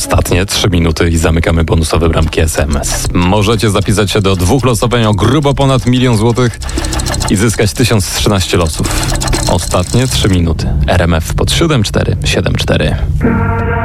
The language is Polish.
Ostatnie 3 minuty i zamykamy bonusowe bramki SMS. Możecie zapisać się do 2 losowań o grubo ponad 1 000 000 złotych i zyskać 1013 losów. Ostatnie 3 minuty. RMF pod 7474.